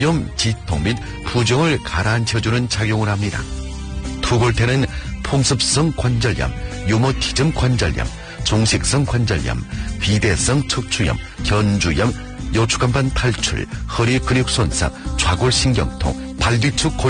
지통 및 부종을 가라앉혀주는 작용을 합니다. 투골테는 풍습성 관절염, 유모티즘 관절염, 종식성 관절염, 비대성 척추염, 견주염, 요추간반 탈출, 허리 근육 손상, 좌골신경통, 발뒤축